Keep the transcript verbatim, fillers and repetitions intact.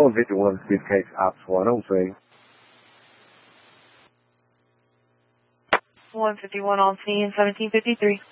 one fifty-one, Beefcake, Ops one on scene. one fifty-one on scene, seventeen fifty-three.